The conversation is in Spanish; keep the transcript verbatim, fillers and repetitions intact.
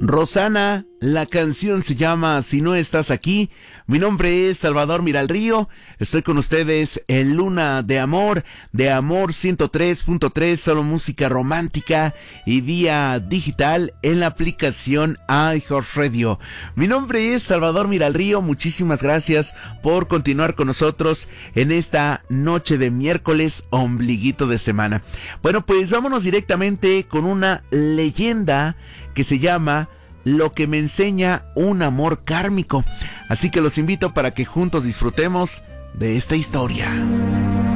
Rosana, la canción se llama Si no estás aquí. Mi nombre es Salvador Miralrío. Estoy con ustedes en Luna de Amor, de Amor ciento tres punto tres, solo música romántica y vía digital en la aplicación iHeartRadio. Mi nombre es Salvador Miralrío. Muchísimas gracias por continuar con nosotros en esta noche de miércoles, ombliguito de semana. Bueno, pues vámonos directamente con una leyenda que se llama Lo que me enseña un amor kármico. Así que los invito para que juntos disfrutemos de esta historia.